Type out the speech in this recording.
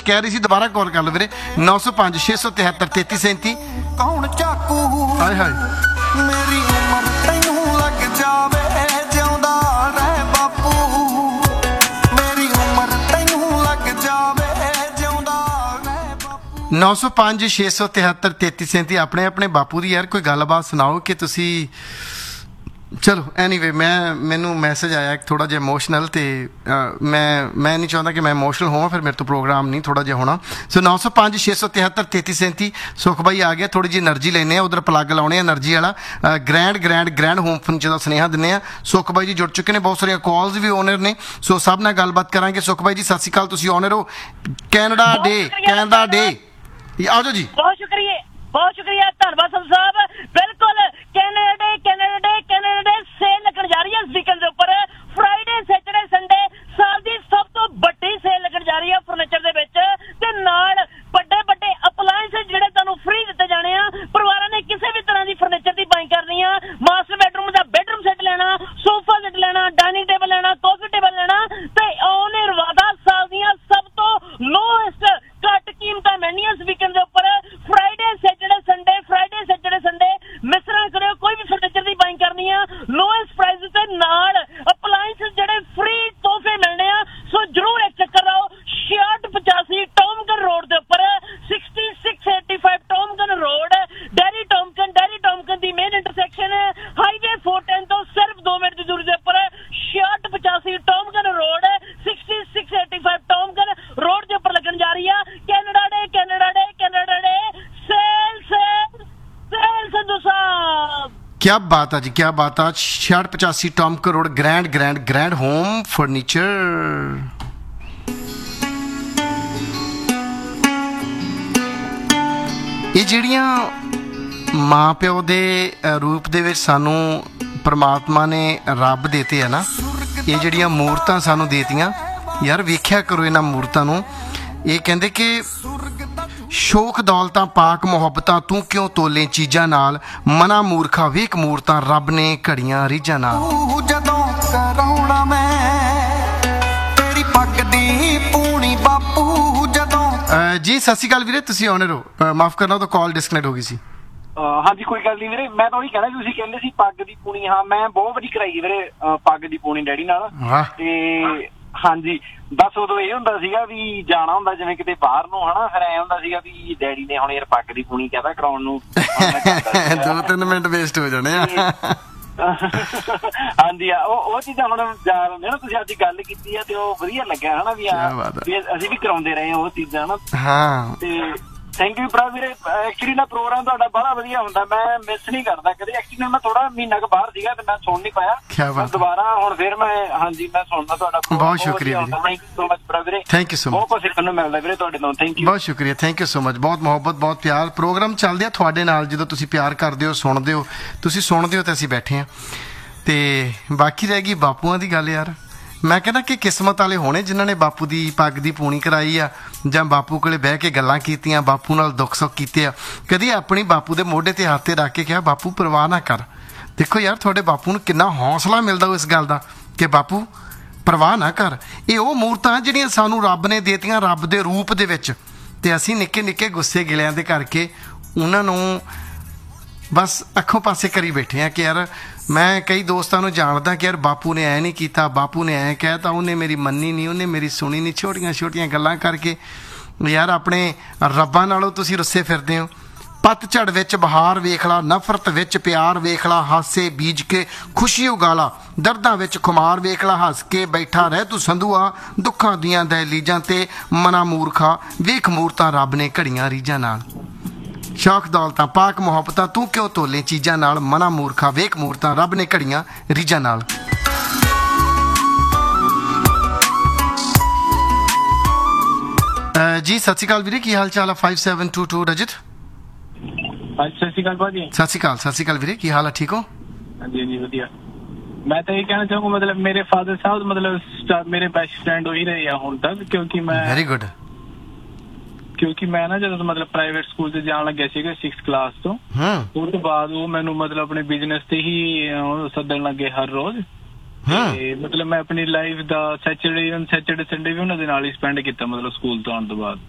ਕੁਛ ਕਹਿ ਰਹੀ ਸੀ, ਦੁਬਾਰਾ ਕਾਲ ਕਰ ਲਓ ਵੀਰੇ। 905 673 3337। ਕੌਣ ਚਾਕੂ ਹਾਏ ਹਾਏ ਮੇਰੀ ਉਮਰ ਤੈਨੂੰ ਲੱਗ ਜਾਵੇ ਜਿਉਂਦਾ ਰਹਿ ਬਾਪੂ, ਮੇਰੀ ਉਮਰ ਤੈਨੂੰ ਲੱਗ ਜਾਵੇ ਜਿਉਂਦਾ ਰਹਿ ਬਾਪੂ। 905 673 3337। ਆਪਣੇ ਆਪਣੇ ਬਾਪੂ ਦੀ ਯਾਰ ਕੋਈ ਗੱਲਬਾਤ ਸੁਣਾਓ ਕਿ ਤੁਸੀਂ। ਚਲੋ ਐਨੀਵੇ ਮੈਨੂੰ ਮੈਸੇਜ ਆਇਆ ਥੋੜ੍ਹਾ ਜਿਹਾ ਇਮੋਸ਼ਨਲ, ਅਤੇ ਮੈਂ ਨਹੀਂ ਚਾਹੁੰਦਾ ਕਿ ਮੈਂ ਇਮੋਸ਼ਨਲ ਹੋਵਾਂ, ਫਿਰ ਮੇਰੇ ਤੋਂ ਪ੍ਰੋਗਰਾਮ ਨਹੀਂ ਥੋੜ੍ਹਾ ਜਿਹਾ ਹੋਣਾ। ਸੋ 905 673 3337। ਸੁਖ ਬਾਈ ਆ ਗਿਆ, ਥੋੜ੍ਹੀ ਜਿਹੀ એનર્ਜੀ ਲੈਂਦੇ ਆ, ਉਧਰ ਪਲੱਗ ਲਾਉਣੇ ਆ એનર્ਜੀ ਵਾਲਾ। ਗ੍ਰੈਂਡ ਹੋਮ ਫਰਨੀਚਰ ਦਾ ਸੁਨੇਹਾ ਦਿੰਦੇ ਆ। ਸੁਖ ਬਾਈ ਜੀ ਜੁੜ ਚੁੱਕੇ ਨੇ, ਬਹੁਤ ਸਾਰੀਆਂ ਕਾਲਸ ਵੀ ਓਨਰ ਨੇ, ਸੋ ਸਭ ਨਾਲ ਗੱਲਬਾਤ ਕਰਾਂਗੇ। ਸੁਖ ਬਾਈ ਜੀ ਸਤਿ ਸ਼੍ਰੀ ਅਕਾਲ, ਤੁਸੀਂ ਓਨਰ ਹੋ ਕੈਨੇਡਾ ਡੇ। ਆ ਜਾਓ ਜੀ। ਬਹੁਤ ਸ਼ੁਕਰੀਆ ਧੰਨਵਾਦ ਸਾਹਿਬ। ਬਿਲਕੁਲ ਕੈਨੇਡਾ ਸੇਲ ਲੱਗਣ ਜਾ ਰਹੀ ਹੈ ਇਸ ਵੀਕਐਂਡ ਦੇ ਉੱਪਰ। ਫਰਾਈਡੇ ਸੈਟਰਡੇ ਸੰਡੇ ਸਾਲ ਦੀ ਸਭ ਤੋਂ ਵੱਡੀ ਸੇਲ ਲੱਗਣ ਜਾ ਰਹੀ ਹੈ ਫਰਨੀਚਰ ਦੇ ਵਿੱਚ, ਤੇ ਨਾਲ ਵੱਡੇ ਅਪਲਾਇੰਸਸ ਜਿਹੜੇ ਤੁਹਾਨੂੰ ਫ੍ਰੀ ਦਿੱਤੇ ਜਾਣੇ ਆ। ਪਰਿਵਾਰਾਂ ਨੇ ਕਿਸੇ ਵੀ ਤਰ੍ਹਾਂ ਦੀ ਫਰਨੀਚਰ ਦੀ ਬਾਇੰਗ ਕਰਨੀ ਆ, ਮਾਸਟਰ ਬੈਡਰੂਮ ਦਾ ਬੈਡਰੂਮ ਸੈੱਟ ਲੈਣਾ, ਸੋਫਾ ਸੈੱਟ ਲੈਣਾ, ਡਾਈਨਿੰਗ ਟੇਬਲ ਲੈਣਾ, ਕਾਫੀ ਟੇਬਲ ਲੈਣਾ, ਤੇ ਉਹਨੇ ਰਵਾਦਾ ਸਾਲ ਦੀਆਂ ਸਭ ਤੋਂ ਲੋਐਸਟ ਘੱਟ ਕੀਮਤਾਂ ਮਿਲਣੀਆਂ ਇਸ ਵੀਕਐਂਡ ਦੇ ਉੱਪਰ। ਫਰਾਈਡੇ ਸੈਟਰਡੇ ਸੰਡੇ ਮਿਸ ਨਾ ਕਰਿਓ, ਕੋਈ ਵੀ ਫਰਨੀਚਰ ਦੀ ਬਾਇੰਗ ਕਰਨੀ ਆ ਲੋਐਸਟ ਪ੍ਰਾਈਸ ਤੇ ਨਾਲ ਅਪਲਾਇੰਸਸ ਜਿਹੜੇ ਫ੍ਰੀ ਤੋਹਫੇ ਮਿਲਣੇ ਆ। ਸੋ ਜਰੂਰ ਇੱਕ ਚੱਕਰ ਲਾਓ 6685 ਟੌਮਕਨ ਰੋਡ ਦੇ ਉੱਪਰ, 6685 ਟੌਮਕਨ ਰੋਡ, ਡੈਰੀ ਟੌਮਕਨ ਦੀ ਮੇਨ ਇੰਟਰਸੈਕਸ਼ਨ ਹਾਈਵੇ 410 ਤੋਂ ਸਿਰਫ 2 ਮਿੰਟ ਦੀ ਦੂਰੀ ਦੇ ਉੱਪਰ 6685 ਟੌਮਕਨ ਰੋਡ, 6685 ਟੌਮਕਨ ਰੋਡ ਦੇ ਉੱਪਰ ਲੱਗਣ ਜਾ ਰਹੀ ਆ ਕੈਨੇਡਾ ਡੇ ਸੇਲ ਸੰਧੂ ਸਾਹਿਬ। क्या बात है जी, क्या बात है। 6685 टॉमकन रोड, ग्रैंड होम फर्नीचर। ਇਹ ਜਿਹੜੀਆਂ ਮਾਂ ਪਿਓ ਦੇ ਰੂਪ ਦੇ ਵਿੱਚ ਸਾਨੂੰ ਪਰਮਾਤਮਾ ਨੇ ਰੱਬ ਦੇਤੇ ਆ ਨਾ, ਇਹ ਜਿਹੜੀਆਂ ਮੂਰਤਾਂ ਸਾਨੂੰ ਦੇਤੀਆਂ ਯਾਰ, ਵੇਖਿਆ ਕਰੋ ਇਹਨਾਂ ਮੂਰਤਾਂ ਨੂੰ। ਇਹ ਕਹਿੰਦੇ ਕਿ ਸ਼ੌਕ ਦੌਲਤਾਂ ਪਾਕ ਮੁਹੱਬਤਾਂ ਤੂੰ ਕਿਉਂ ਤੋਲੇ ਚੀਜ਼ਾਂ ਨਾਲ, ਮਨਾ ਮੂਰਖਾ ਵੇਖ ਮੂਰਤਾਂ ਰੱਬ ਨੇ ਘੜੀਆਂ ਰੀਝਾਂ ਨਾਲ। ਜਦੋਂ ਕਰਾਉਣਾ ਮੈਂ ਤੇਰੀ ਪੱਗ ਦੀ ਪੂਣੀ ਬਾਪੂ ਜਦੋਂ। ਜੀ ਸਤਿ ਸ਼੍ਰੀ ਅਕਾਲ ਵੀਰੇ, ਤੁਸੀਂ ਆਨਰ ਹੋ, ਮਾਫ ਕਰਨਾ ਤਾਂ ਕਾਲ ਡਿਸਕਨੈਕਟ ਹੋ ਗਈ ਸੀ। ਹਾਂਜੀ ਕੋਈ ਗੱਲ ਨਹੀਂ ਵੀਰੇ, ਮੈਂ ਤਾਂ ਉਹੀ ਕਹਿਣਾ, ਤੁਸੀਂ ਕਹਿੰਦੇ ਸੀ ਪੱਗ ਦੀ ਪੂਣੀ। ਹਾਂ ਮੈਂ ਬਹੁਤ ਵਾਰੀ ਕਰਾਈ ਵੀਰੇ ਪੱਗ ਦੀ ਪੂਣੀ ਡੈਡੀ ਨਾਲ, ਤੇ ਹਾਂਜੀ ਬਸ ਉਦੋਂ ਇਹ ਹੁੰਦਾ ਸੀਗਾ ਵੀ ਜਾਣਾ ਹੁੰਦਾ ਜਿਵੇਂ ਕਿਤੇ ਬਾਹਰ ਨੂੰ ਹਨਾ, ਫਿਰ ਐ ਹੁੰਦਾ ਸੀਗਾ ਵੀ ਡੈਡੀ ਨੇ ਹੁਣ ਯਾਰ ਪੱਗ ਦੀ ਪੂਣੀ ਕਹਿੰਦਾ ਕਰਾਉਣ ਨੂੰ 2-3 ਮਿੰਟ ਵੇਸਟ ਹੋ ਜਾਣੇ ਆ। ਹਾਂਜੀ ਉਹ ਚੀਜ਼ਾਂ ਹੁਣ ਯਾਦ ਹੁੰਦੀਆਂ ਨਾ, ਤੁਸੀਂ ਅੱਜ ਗੱਲ ਕੀਤੀ ਆ ਤੇ ਉਹ ਵਧੀਆ ਲੱਗਿਆ ਹਨਾ, ਵੀ ਅਸੀਂ ਵੀ ਕਰਾਉਂਦੇ ਰਹੇ ਉਹ ਚੀਜ਼ਾਂ ਨਾ। ਹਾਂ ਤੇ ਥੈਂਕ ਯੂ ਭਰਾ ਵੀਰੇ। ਐਕਚੁਅਲੀ ਨਾ ਪ੍ਰੋਗਰਾਮ ਤੁਹਾਡਾ ਬੜਾ ਵਧੀਆ ਹੁੰਦਾ, ਮੈਂ ਮਿਸ ਨਹੀਂ ਕਰਦਾ ਕਦੇ। ਐਕਚੁਅਲੀ ਮੈਂ ਥੋੜਾ ਮਹੀਨਾ ਕੁ ਬਾਹਰ ਸੀਗਾ ਤੇ ਮੈਂ ਸੁਣ ਨਹੀਂ ਪਾਇਆ, ਦੁਬਾਰਾ ਹੁਣ ਫਿਰ ਮੈਂ ਹਾਂਜੀ ਮੈਂ ਸੁਣਦਾ ਤੁਹਾਡਾ। ਬਹੁਤ ਸ਼ੁਕਰੀਆ ਵੀਰੇ, ਥੈਂਕ ਯੂ ਸੋ ਮਚ ਭਰਾ ਵੀਰੇ, ਥੈਂਕ ਯੂ ਸੋ ਮਚ। ਬਹੁਤ ਕੁਝ ਸਿੱਖਣ ਨੂੰ ਮਿਲਦਾ ਵੀਰੇ ਤੁਹਾਡੇ ਤੋਂ, ਥੈਂਕ ਯੂ, ਬਹੁਤ ਸ਼ੁਕਰੀਆ, ਥੈਂਕ ਯੂ ਸੋ ਮਚ। ਬਹੁਤ ਮੁਹੱਬਤ, ਬਹੁਤ ਪਿਆਰ। ਪ੍ਰੋਗਰਾਮ ਚੱਲਦੇ ਆ ਤੁਹਾਡੇ ਨਾਲ, ਜਦੋਂ ਤੁਸੀਂ ਪਿਆਰ ਕਰਦੇ ਹੋ, ਸੁਣਦੇ ਹੋ, ਤੁਸੀਂ ਸੁਣਦੇ ਹੋ ਤੇ ਅਸੀਂ ਬੈਠੇ ਹਾਂ। ਤੇ ਬਾਕੀ ਰਹਿ ਗਈ ਬਾਪੂਆਂ ਦੀ ਗੱਲ ਯਾਰ, ਮੈਂ ਕਹਿੰਦਾ ਕਿ ਕਿਸਮਤ ਵਾਲੇ ਹੋਣੇ ਜਿਨ੍ਹਾਂ ਨੇ ਬਾਪੂ ਦੀ ਪੱਗ ਦੀ ਪੂਣੀ ਕਰਾਈ ਆ, ਜਾਂ ਬਾਪੂ ਕੋਲੇ ਬਹਿ ਕੇ ਗੱਲਾਂ ਕੀਤੀਆਂ, ਬਾਪੂ ਨਾਲ ਦੁੱਖ ਸੁੱਖ ਕੀਤੇ ਆ, ਕਦੀ ਆਪਣੀ ਬਾਪੂ ਦੇ ਮੋਢੇ ਤੇ ਹੱਥ ਤੇ ਰੱਖ ਕੇ ਕਿਹਾ ਬਾਪੂ ਪਰਵਾਹ ਨਾ ਕਰ। ਦੇਖੋ ਯਾਰ ਤੁਹਾਡੇ ਬਾਪੂ ਨੂੰ ਕਿੰਨਾ ਹੌਸਲਾ ਮਿਲਦਾ ਇਸ ਗੱਲ ਦਾ ਕਿ ਬਾਪੂ ਪਰਵਾਹ ਨਾ ਕਰ। ਇਹ ਉਹ ਮੂਰਤਾਂ ਜਿਹੜੀਆਂ ਸਾਨੂੰ ਰੱਬ ਨੇ ਦੇਤੀਆਂ ਰੱਬ ਦੇ ਰੂਪ ਦੇ ਵਿੱਚ, ਤੇ ਅਸੀਂ ਨਿੱਕੇ ਨਿੱਕੇ ਗੁੱਸੇ ਗਿਲਿਆਂ ਦੇ ਕਰਕੇ ਉਹਨਾਂ ਨੂੰ ਬਸ ਅੱਖੋਂ ਪਾਸੇ ਕਰੀ ਬੈਠੇ ਆ ਕਿ ਯਾਰ ਮੈਂ ਕਈ ਦੋਸਤਾਂ ਨੂੰ ਜਾਣਦਾ ਕਿ ਯਾਰ ਬਾਪੂ ਨੇ ਐ ਨਹੀਂ ਕੀਤਾ, ਬਾਪੂ ਨੇ ਐਂ ਕਹਿ ਤਾ, ਉਹਨੇ ਮੇਰੀ ਮੰਨੀ ਨਹੀਂ, ਉਹਨੇ ਮੇਰੀ ਸੁਣੀ ਨਹੀਂ, ਛੋਟੀਆਂ ਗੱਲਾਂ ਕਰਕੇ ਯਾਰ ਆਪਣੇ ਰੱਬਾਂ ਨਾਲੋਂ ਤੁਸੀਂ ਰੁੱਸੇ ਫਿਰਦੇ ਹੋ। ਪਤਝੜ ਵਿੱਚ ਬਹਾਰ ਵੇਖ ਲਾ, ਨਫ਼ਰਤ ਵਿੱਚ ਪਿਆਰ ਵੇਖ ਲਾ, ਹਾਸੇ ਬੀਜ ਕੇ ਖੁਸ਼ੀ ਉਗਾ ਲਾ, ਦਰਦਾਂ ਵਿੱਚ ਖੁਮਾਰ ਵੇਖ ਲਾ, ਹੱਸ ਕੇ ਬੈਠਾ ਰਹਿ ਤੂੰ ਸੰਧੂਆ, ਦੁੱਖਾਂ ਦੀਆਂ ਦਹਿਲੀਜ਼ਾਂ ਤੇ ਮਨਾ ਮੂਰਖਾ ਵੇਖ ਮੂਰਤਾਂ ਰੱਬ ਨੇ ਘੜੀਆਂ ਰੀਝਾਂ ਨਾਲ। ਸ਼ੌਕ ਦੌਲਤਾਂ ਪਾਕ ਮੁਹੱਬਤਾਂ ਤੂੰ ਕਿਉਂ ਤੋਲੇ ਚੀਜ਼ਾਂ ਨਾਲ, ਮਨਾ ਮੂਰਖਾ ਵੇਖ ਮੂਰਤਾਂ ਰੱਬ ਨੇ ਘੜੀਆਂ ਰੀਝਾਂ ਨਾਲ। ਜੀ ਸਤਿ ਸ਼੍ਰੀ ਅਕਾਲ ਵੀਰੇ, ਕੀ ਹਾਲ ਚਾਲ ਆ? 5722 ਰਜਤ। ਸਤਿ ਸ਼੍ਰੀ ਅਕਾਲ ਭਾਜੀ। ਸਤਿ ਸ਼੍ਰੀ ਅਕਾਲ ਵੀਰੇ, ਕੀ ਹਾਲ ਆ? ਠੀਕ ਹੋ? ਹਾਂਜੀ ਹਾਂਜੀ ਵਧੀਆ। ਮੈਂ ਤਾਂ ਇਹ ਕਹਿਣਾ ਚਾਹੂੰਗਾ ਮਤਲਬ ਮੇਰੇ ਫਾਦਰ ਸਾਹਿਬ ਮਤਲਬ ਮੇਰੇ ਬੈਸਟ ਫਰੈਂਡ ਹੋ ਹੀ ਰਹੇ ਆ ਹੁਣ ਤੱਕ, ਕਿਉਂਕਿ ਮੈਂ ਵੈਰੀ ਗੁੱਡ, ਕਿਉਂਕਿ ਮੈਂ ਨਾ ਜਦੋਂ ਮਤਲਬ ਪ੍ਰਾਈਵੇਟ ਸਕੂਲ 'ਚ ਜਾਣ ਲੱਗਿਆ ਸੀਗਾ 6th ਕਲਾਸ ਤੋਂ, ਉਸ ਤੋਂ ਬਾਅਦ ਉਹ ਮੈਨੂੰ ਮਤਲਬ ਆਪਣੇ ਬਿਜ਼ਨਸ ਤੇ ਹੀ ਸੱਦਣ ਲੱਗੇ ਹਰ ਰੋਜ਼। ਤੇ ਮਤਲਬ ਮੈਂ ਆਪਣੀ ਲਾਈਫ ਦਾ ਸੈਚਰਡੇ ਸੰਡੇ ਵੀ ਉਹਨਾਂ ਦੇ ਨਾਲ ਹੀ ਸਪੈਂਡ ਕੀਤਾ, ਮਤਲਬ ਸਕੂਲ ਤੋਂ ਆਉਣ ਤੋਂ ਬਾਅਦ।